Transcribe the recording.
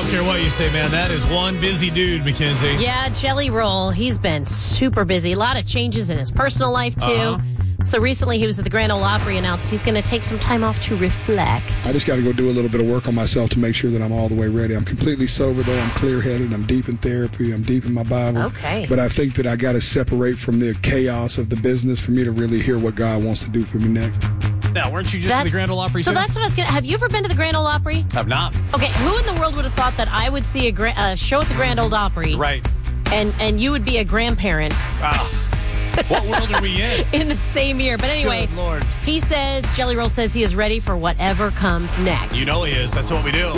don't care what you say, man. That is one busy dude, Mackenzie. Yeah, Jelly Roll. He's been super busy. A lot of changes in his personal life, too. So recently he was at the Grand Ole Opry, announced he's going to take some time off to reflect. I just got to go do a little bit of work on myself to make sure that I'm all the way ready. I'm completely sober, though. I'm clear-headed. I'm deep in therapy. I'm deep in my Bible. Okay. But I think that I got to separate from the chaos of the business for me to really hear what God wants to do for me next. Now, weren't you just at the Grand Ole Opry, So too? that's what I was going to... Have you ever been to the Grand Ole Opry? I've not. Okay, who in the world would have thought that I would see a show at the Grand Ole Opry... Right. And you would be a grandparent... What world are we in? In the same year. But anyway, Good Lord. He says, Jelly Roll says he is ready for whatever comes next. You know he is. That's what we do.